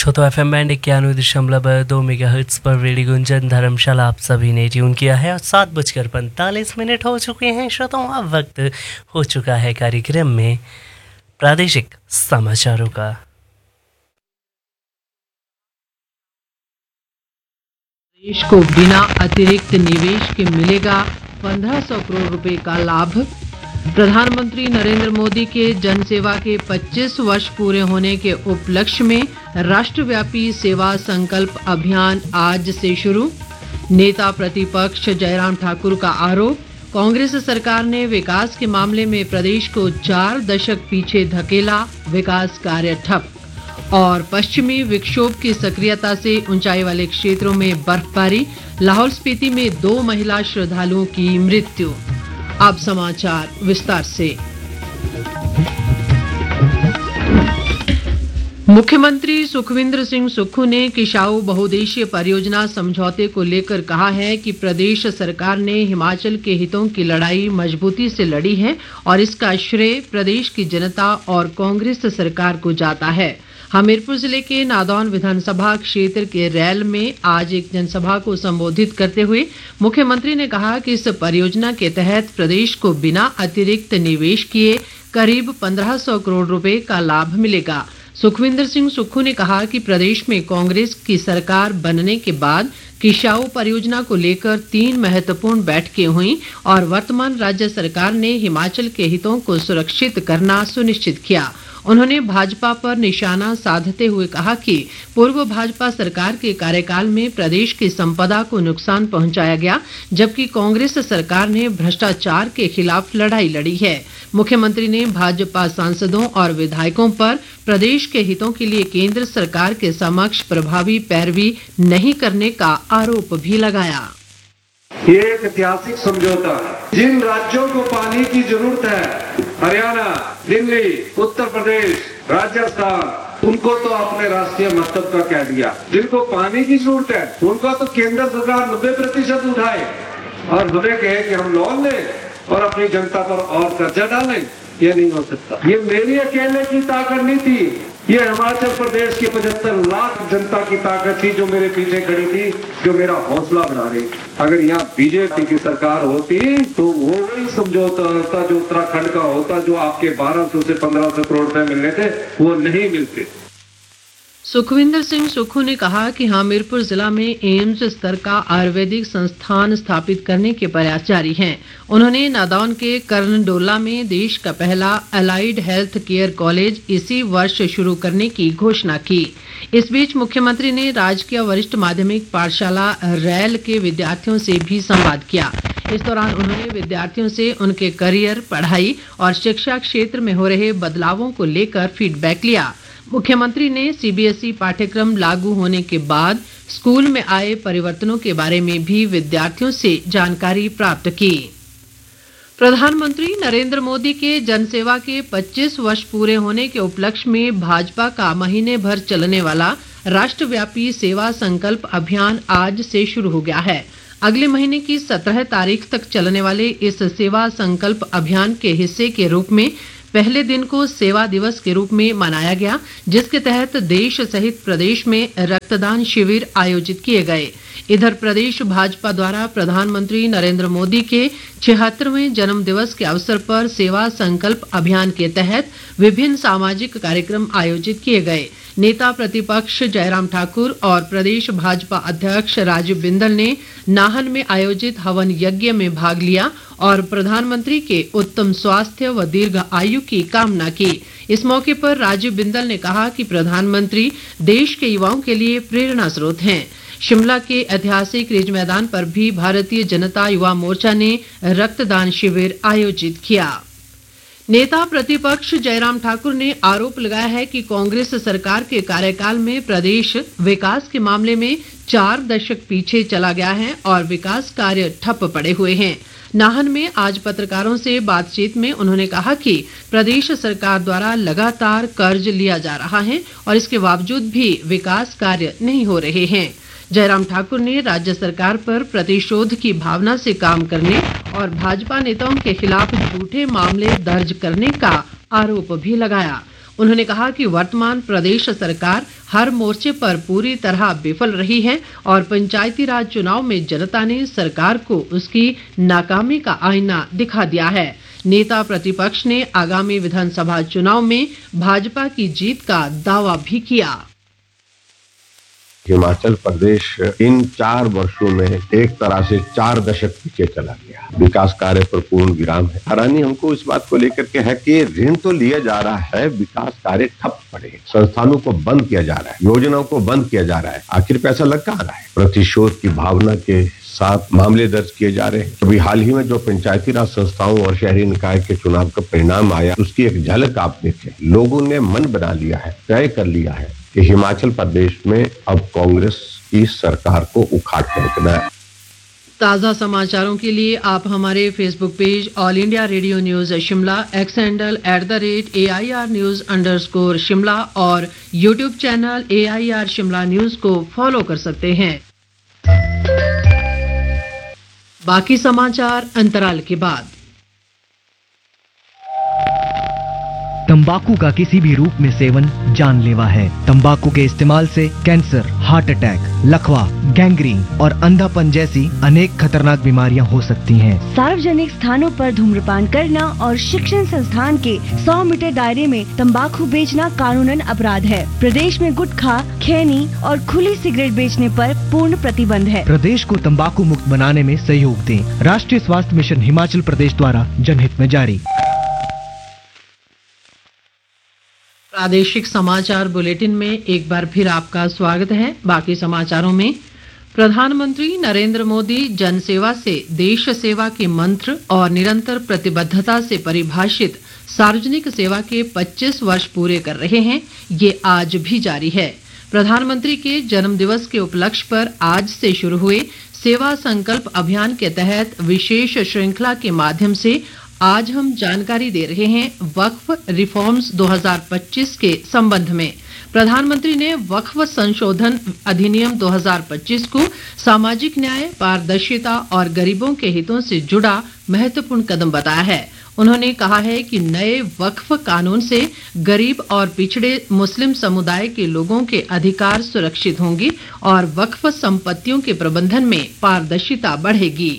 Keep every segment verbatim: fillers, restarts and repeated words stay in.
छोटो F M band इक्यानवे दशमलव दो मेगा हर्ट्स पर रेडियो गुंजन धर्मशाला आप सभी ने ट्यून किया है और सात बजकर पैंतालीस मिनट हो चुके हैं। श्रोताओं, अब वक्त हो चुका है कार्यक्रम में प्रादेशिक समाचारों का। देश को बिना अतिरिक्त निवेश के मिलेगा पंद्रह सौ करोड़ रुपए का लाभ। प्रधानमंत्री नरेंद्र मोदी के जनसेवा के पच्चीस वर्ष पूरे होने के उपलक्ष्य में राष्ट्रव्यापी सेवा संकल्प अभियान आज से शुरू। नेता प्रतिपक्ष जयराम ठाकुर का आरोप, कांग्रेस सरकार ने विकास के मामले में प्रदेश को चार दशक पीछे धकेला, विकास कार्य ठप। और पश्चिमी विक्षोभ की सक्रियता से ऊंचाई वाले क्षेत्रों में बर्फबारी, लाहौल स्पीति में दो महिला श्रद्धालुओं की मृत्यु। अब समाचार विस्तार से। मुख्यमंत्री सुखविंदर सिंह सुक्खू ने किसाऊ बहुउद्देशीय परियोजना समझौते को लेकर कहा है कि प्रदेश सरकार ने हिमाचल के हितों की लड़ाई मजबूती से लड़ी है और इसका श्रेय प्रदेश की जनता और कांग्रेस सरकार को जाता है। हमीरपुर जिले के नादौन विधानसभा क्षेत्र के रैल में आज एक जनसभा को संबोधित करते हुए मुख्यमंत्री ने कहा कि इस परियोजना के तहत प्रदेश को बिना अतिरिक्त निवेश किए करीब पंद्रह सौ करोड़ रुपए का लाभ मिलेगा। सुखविंदर सिंह सुक्खू ने कहा कि प्रदेश में कांग्रेस की सरकार बनने के बाद किसाऊ परियोजना को लेकर तीन महत्वपूर्ण बैठकें हुई और वर्तमान राज्य सरकार ने हिमाचल के हितों को सुरक्षित करना सुनिश्चित किया। उन्होंने भाजपा पर निशाना साधते हुए कहा कि पूर्व भाजपा सरकार के कार्यकाल में प्रदेश की संपदा को नुकसान पहुंचाया गया, जबकि कांग्रेस सरकार ने भ्रष्टाचार के खिलाफ लड़ाई लड़ी है। मुख्यमंत्री ने भाजपा सांसदों और विधायकों पर प्रदेश के हितों के लिए केंद्र सरकार के समक्ष प्रभावी पैरवी नहीं करने का आरोप भी लगाया। ये एक ऐतिहासिक समझौता है। जिन राज्यों को पानी की जरूरत है, हरियाणा, दिल्ली, उत्तर प्रदेश, राजस्थान, उनको तो आपने राष्ट्रीय महत्व का कह दिया। जिनको पानी की जरूरत है उनका तो केंद्र सरकार नब्बे प्रतिशत उठाए और हमें कहे कि हम लोन लें और अपनी जनता पर और कर्जा डालें। ये नहीं हो सकता। ये मेरी अकेले की ताकत नहीं थी, ये हिमाचल प्रदेश की पचहत्तर लाख जनता की ताकत थी जो मेरे पीछे खड़ी थी, जो मेरा हौसला बढ़ा रही। अगर यहाँ बीजेपी की सरकार होती तो वो वही समझौता होता जो उत्तराखंड का होता, जो आपके बारह सौ से पंद्रह सौ करोड़ रुपए मिलने थे वो नहीं मिलते। सुखविंदर सिंह सुक्खू ने कहा कि हमीरपुर जिला में एम्स स्तर का आयुर्वेदिक संस्थान स्थापित करने के प्रयास जारी हैं। उन्होंने नादौन के कर्नडोला में देश का पहला अलाइड हेल्थ केयर कॉलेज इसी वर्ष शुरू करने की घोषणा की। इस बीच मुख्यमंत्री ने राजकीय वरिष्ठ माध्यमिक पाठशाला रैल के विद्यार्थियों से भी संवाद किया। इस दौरान उन्होंने विद्यार्थियों से उनके करियर, पढ़ाई और शिक्षा क्षेत्र में हो रहे बदलावों को लेकर फीडबैक लिया। मुख्यमंत्री ने सी बी एस ई पाठ्यक्रम लागू होने के बाद स्कूल में आए परिवर्तनों के बारे में भी विद्यार्थियों से जानकारी प्राप्त की। प्रधानमंत्री नरेंद्र मोदी के जनसेवा के पच्चीस वर्ष पूरे होने के उपलक्ष्य में भाजपा का महीने भर चलने वाला राष्ट्रव्यापी सेवा संकल्प अभियान आज से शुरू हो गया है। अगले महीने की सत्रह तारीख तक चलने वाले इस सेवा संकल्प अभियान के हिस्से के रूप में पहले दिन को सेवा दिवस के रूप में मनाया गया, जिसके तहत देश सहित प्रदेश में रक्तदान शिविर आयोजित किए गए। इधर प्रदेश भाजपा द्वारा प्रधानमंत्री नरेंद्र मोदी के छिहत्तरवें जन्म दिवस के अवसर पर सेवा संकल्प अभियान के तहत विभिन्न सामाजिक कार्यक्रम आयोजित किए गए। नेता प्रतिपक्ष जयराम ठाकुर और प्रदेश भाजपा अध्यक्ष राजीव बिंदल ने नाहन में आयोजित हवन यज्ञ में भाग लिया और प्रधानमंत्री के उत्तम स्वास्थ्य व दीर्घ आयु की कामना की। इस मौके पर राजीव बिंदल ने कहा कि प्रधानमंत्री देश के युवाओं के लिए प्रेरणा स्रोत हैं। शिमला के ऐतिहासिक रिज मैदान पर भी भारतीय जनता युवा मोर्चा ने रक्तदान शिविर आयोजित किया। नेता प्रतिपक्ष जयराम ठाकुर ने आरोप लगाया है कि कांग्रेस सरकार के कार्यकाल में प्रदेश विकास के मामले में चार दशक पीछे चला गया है और विकास कार्य ठप पड़े हुए हैं। नाहन में आज पत्रकारों से बातचीत में उन्होंने कहा कि प्रदेश सरकार द्वारा लगातार कर्ज लिया जा रहा है और इसके बावजूद भी विकास कार्य नहीं हो रहे हैं। जयराम ठाकुर ने राज्य सरकार पर प्रतिशोध की भावना से काम करने और भाजपा नेताओं के खिलाफ झूठे मामले दर्ज करने का आरोप भी लगाया। उन्होंने कहा कि वर्तमान प्रदेश सरकार हर मोर्चे पर पूरी तरह विफल रही है और पंचायती राज चुनाव में जनता ने सरकार को उसकी नाकामी का आईना दिखा दिया है। नेता प्रतिपक्ष ने आगामी विधानसभा चुनाव में भाजपा की जीत का दावा भी किया। हिमाचल प्रदेश इन चार वर्षों में एक तरह से चार दशक पीछे चला गया। विकास कार्य पर पूर्ण विराम है। हैरानी हमको इस बात को लेकर के है कि ऋण तो लिया जा रहा है, विकास कार्य ठप पड़े, संस्थानों को बंद किया जा रहा है, योजनाओं को बंद किया जा रहा है। आखिर पैसा लग कहाँ रहा है? प्रतिशोध की भावना के साथ मामले दर्ज किए जा रहे हैं। अभी हाल ही में जो पंचायती राज संस्थाओं और शहरी निकाय के चुनाव का परिणाम आया, उसकी एक झलक आप देखें। लोगों ने मन बना लिया है, तय कर लिया है कि हिमाचल प्रदेश में अब कांग्रेस की सरकार को उखाड़ फेंकना है। ताज़ा समाचारों के लिए आप हमारे Facebook page all India radio news Shimla, x handle at the rate A I R news under score Shimla और YouTube channel A I R Shimla news को फॉलो कर सकते हैं। बाकी समाचार अंतराल के बाद। तंबाकू का किसी भी रूप में सेवन जानलेवा है। तंबाकू के इस्तेमाल से कैंसर, हार्ट अटैक, लकवा, गैंग्रीन और अंधापन जैसी अनेक खतरनाक बीमारियां हो सकती हैं। सार्वजनिक स्थानों पर धूम्रपान करना और शिक्षण संस्थान के सौ मीटर दायरे में तंबाकू बेचना कानूनन अपराध है। प्रदेश में गुटखा, खैनी और खुली सिगरेट बेचने पर पूर्ण प्रतिबंध है। प्रदेश को तंबाकू मुक्त बनाने में सहयोग दें। राष्ट्रीय स्वास्थ्य मिशन हिमाचल प्रदेश द्वारा जनहित में जारी। प्रादेशिक समाचार बुलेटिन में एक बार फिर आपका स्वागत है। बाकी समाचारों में प्रधानमंत्री नरेंद्र मोदी जनसेवा से देश सेवा के मंत्र और निरंतर प्रतिबद्धता से परिभाषित सार्वजनिक सेवा के पच्चीस वर्ष पूरे कर रहे हैं। ये आज भी जारी है। प्रधानमंत्री के जन्मदिवस के उपलक्ष्य पर आज से शुरू हुए सेवा संकल्प अभियान के तहत विशेष श्रृंखला के माध्यम से आज हम जानकारी दे रहे हैं वक्फ रिफॉर्म्स दो हज़ार पच्चीस के संबंध में। प्रधानमंत्री ने वक्फ संशोधन अधिनियम दो हज़ार पच्चीस को सामाजिक न्याय, पारदर्शिता और गरीबों के हितों से जुड़ा महत्वपूर्ण कदम बताया है। उन्होंने कहा है कि नए वक्फ कानून से गरीब और पिछड़े मुस्लिम समुदाय के लोगों के अधिकार सुरक्षित होंगे और वक्फ संपत्तियों के प्रबंधन में पारदर्शिता बढ़ेगी।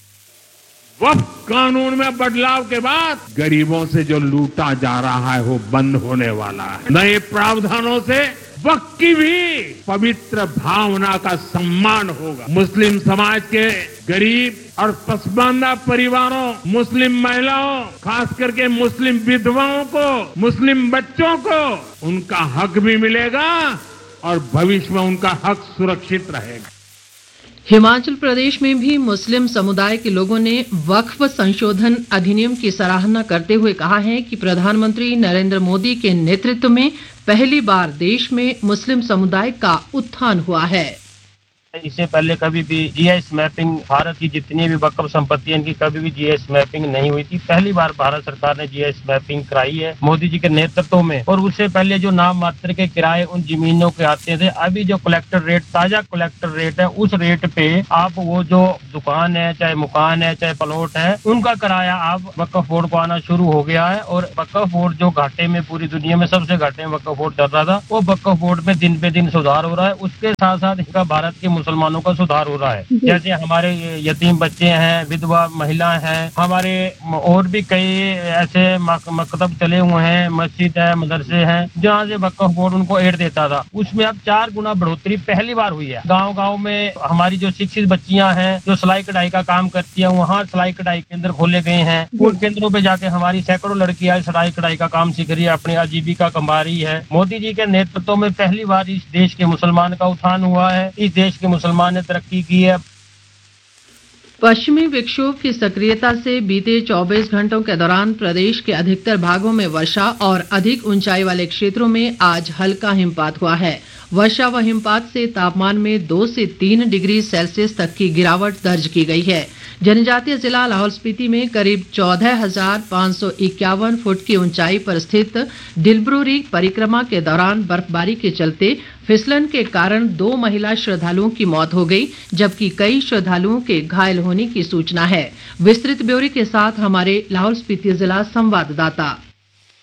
वक्फ कानून में बदलाव के बाद गरीबों से जो लूटा जा रहा है वो बंद होने वाला है। नए प्रावधानों से वक्फ की भी पवित्र भावना का सम्मान होगा। मुस्लिम समाज के गरीब और पसमानदा परिवारों, मुस्लिम महिलाओं, खास करके मुस्लिम विधवाओं को, मुस्लिम बच्चों को उनका हक भी मिलेगा और भविष्य में उनका हक सुरक्षित रहेगा। हिमाचल प्रदेश में भी मुस्लिम समुदाय के लोगों ने वक्फ संशोधन अधिनियम की सराहना करते हुए कहा है कि प्रधानमंत्री नरेंद्र मोदी के नेतृत्व में पहली बार देश में मुस्लिम समुदाय का उत्थान हुआ है। इससे पहले कभी भी जीएस मैपिंग, भारत की जितनी भी वक्फ संपत्ति इनकी कभी भी जीएस मैपिंग नहीं हुई थी। पहली बार भारत सरकार ने जीएस मैपिंग कराई है मोदी जी के नेतृत्व में। और उससे पहले जो नाम मात्र के किराए उन जमीनों के आते थे, अभी जो कलेक्टर रेट, ताजा कलेक्टर रेट है, उस रेट पे आप वो जो दुकान है, चाहे मकान है, चाहे प्लॉट है, उनका किराया आप वक्फ बोर्ड को आना शुरू हो गया है। और वक्फ बोर्ड जो घाटे में, पूरी दुनिया में सबसे घाटे में वक्फ बोर्ड चल रहा था, वो वक्फ बोर्ड में दिन पे दिन सुधार हो रहा है। उसके साथ साथ इसका भारत के मुसलमानों का सुधार हो रहा है। जैसे हमारे यतीम बच्चे हैं, विधवा महिला हैं, हमारे और भी कई ऐसे मकतब चले हुए हैं, मस्जिद है, मदरसे हैं, जहाँ से वक्फ बोर्ड उनको एड देता था, उसमें अब चार गुना बढ़ोतरी पहली बार हुई है। गांव गांव में हमारी जो शिक्षित बच्चियां हैं, जो सिलाई कढ़ाई का काम करती है, वहाँ सिलाई कढ़ाई केंद्र खोले गए हैं। उन केंद्रों पे जाके हमारी सैकड़ों लड़कियां सिलाई कढ़ाई का काम सीख रही है, अपनी आजीविका कमा रही है। मोदी जी के नेतृत्व में पहली बार इस देश के मुसलमान का उत्थान हुआ है। इस देश के मुसलमान ने तरक्की की है। पश्चिमी विक्षोभ की सक्रियता से बीते चौबीस घंटों के दौरान प्रदेश के अधिकतर भागों में वर्षा और अधिक ऊंचाई वाले क्षेत्रों में आज हल्का हिमपात हुआ है। वर्षा व हिमपात से तापमान में दो से तीन डिग्री सेल्सियस तक की गिरावट दर्ज की गई है। जनजातीय जिला लाहौल स्पीति में करीब चौदह हजार पाँच सौ इक्यावन फुट की ऊंचाई पर स्थित दिलब्रू परिक्रमा के दौरान बर्फबारी के चलते फिसलन के कारण दो महिला श्रद्धालुओं की मौत हो गई, जबकि कई श्रद्धालुओं के घायल होने की सूचना है। विस्तृत ब्यौरे के साथ हमारे लाहौल स्पीति जिला संवाददाता।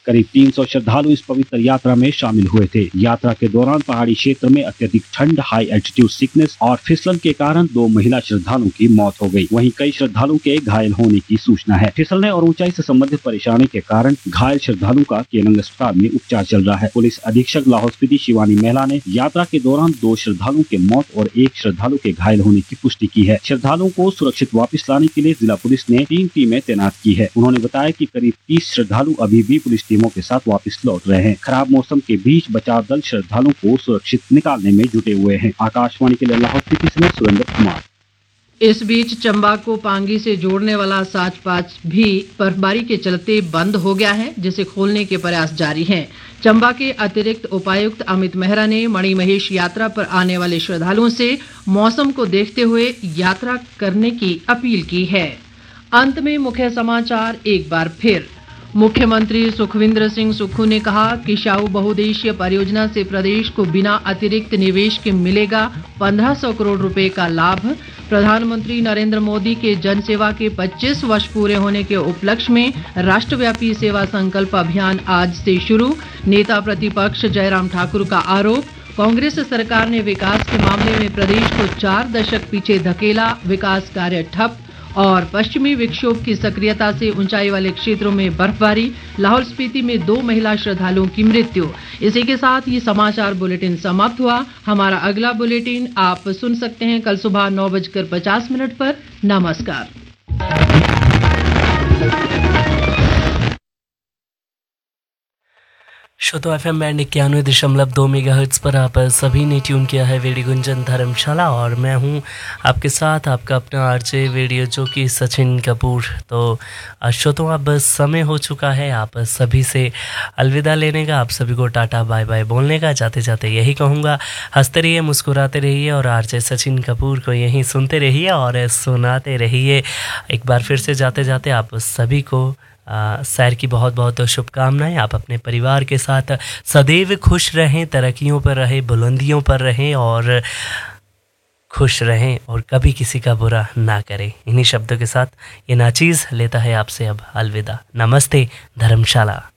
करीब तीन सौ श्रद्धालु इस पवित्र यात्रा में शामिल हुए थे। यात्रा के दौरान पहाड़ी क्षेत्र में अत्यधिक ठंड, हाई एल्टीट्यूड सिकनेस और फिसलन के कारण दो महिला श्रद्धालुओं की मौत हो गई। वहीं कई श्रद्धालुओं के घायल होने की सूचना है। फिसलने और ऊंचाई से संबंधित परेशानी के कारण घायल श्रद्धालुओं का केलंग अस्पताल में उपचार चल रहा है। पुलिस अधीक्षक लाहौल स्पीति शिवानी महिला ने यात्रा के दौरान दो श्रद्धालुओं के मौत और एक श्रद्धालु के घायल होने की पुष्टि की है। श्रद्धालुओं को सुरक्षित वापस लाने के लिए जिला पुलिस ने तीन टीमें तैनात की है। उन्होंने बताया कि करीब तीस श्रद्धालु अभी भी पुलिस टीमों के साथ वापस लौट रहे हैं। खराब मौसम के बीच बचाव दल श्रद्धालुओं को सुरक्षित निकालने में जुटे हुए हैं। आकाशवाणी के लिए लाहौल स्पीति से सुरेंद्र कुमार। इस बीच चंबा को पांगी से जोड़ने वाला साच पाच भी बर्फबारी के चलते बंद हो गया है, जिसे खोलने के प्रयास जारी हैं। चंबा के अतिरिक्त उपायुक्त अमित मेहरा ने मणिमहेश यात्रा पर आने वाले श्रद्धालुओं से मौसम को देखते हुए यात्रा करने की अपील की है। अंत में मुख्य समाचार एक बार फिर। मुख्यमंत्री सुखविंदर सिंह सुक्खू ने कहा कि शाहू बहुउद्देशीय परियोजना से प्रदेश को बिना अतिरिक्त निवेश के मिलेगा पंद्रह सौ करोड़ रुपए का लाभ। प्रधानमंत्री नरेंद्र मोदी के जनसेवा के पच्चीस वर्ष पूरे होने के उपलक्ष्य में राष्ट्रव्यापी सेवा संकल्प अभियान आज से शुरू। नेता प्रतिपक्ष जयराम ठाकुर का आरोप, कांग्रेस सरकार ने विकास के मामले में प्रदेश को चार दशक पीछे धकेला, विकास कार्य ठप। और पश्चिमी विक्षोभ की सक्रियता से ऊंचाई वाले क्षेत्रों में बर्फबारी, लाहौल स्पीति में दो महिला श्रद्धालुओं की मृत्यु। इसी के साथ ये समाचार बुलेटिन समाप्त हुआ। हमारा अगला बुलेटिन आप सुन सकते हैं कल सुबह नौ बजकर पचास मिनट पर। नमस्कार। श्रोतो एफ एम बैंड इक्यानवे दशमलव दो मेगा हर्ट्ज पर आप सभी ने ट्यून किया है वेडी गुंजन धर्मशाला और मैं हूं आपके साथ आपका अपना आरजे वेडियो जो कि सचिन कपूर। तो श्रोतो अब समय हो चुका है आप सभी से अलविदा लेने का, आप सभी को टाटा बाय बाय बोलने का। जाते जाते यही कहूँगा, हंसते रहिए, मुस्कुराते रहिए और आरजे सचिन कपूर को यहीं सुनते रहिए और सुनाते रहिए। एक बार फिर से जाते जाते आप सभी को आ, सैर की बहुत बहुत शुभकामनाएं। आप अपने परिवार के साथ सदैव खुश रहें, तरक्कियों पर रहें, बुलंदियों पर रहें और खुश रहें और कभी किसी का बुरा ना करें। इन्हीं शब्दों के साथ ये नाचीज़ लेता है आपसे अब अलविदा। नमस्ते धर्मशाला।